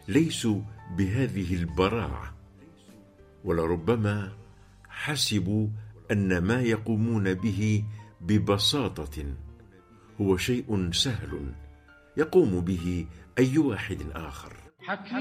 ليسوا بهذه البراعة، ولربما حسبوا أن ما يقومون به ببساطة هو شيء سهل يقوم به أي واحد آخر.